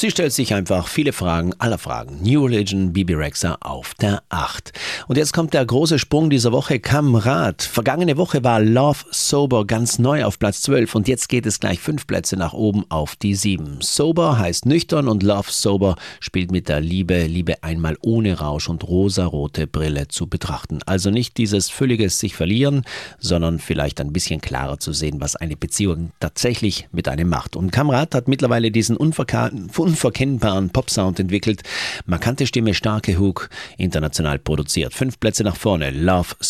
Sie stellt sich einfach viele Fragen aller Fragen. New Religion, Bebe Rexha auf der 8. Und jetzt kommt der große Sprung dieser Woche, Kamerad. Vergangene Woche war Love Sober ganz neu auf Platz 12 und jetzt geht es gleich 5 Plätze nach oben auf die 7. Sober heißt nüchtern und Love Sober spielt mit der Liebe einmal ohne Rausch und rosarote Brille zu betrachten. Also nicht dieses völliges sich verlieren, sondern vielleicht ein bisschen klarer zu sehen, was eine Beziehung tatsächlich mit einem macht. Und Kamerad hat mittlerweile diesen unverkennbaren Pop-Sound entwickelt. Markante Stimme, starke Hook, international produziert. 5 Plätze nach vorne. Love